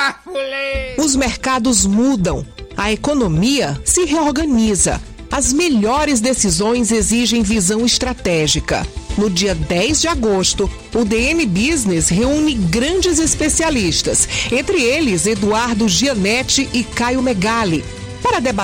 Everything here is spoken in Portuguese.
Os mercados mudam, a economia se reorganiza. As melhores decisões exigem visão estratégica. No dia 10 de agosto, o DN Business reúne grandes especialistas, entre eles Eduardo Gianetti e Caio Megali, para debater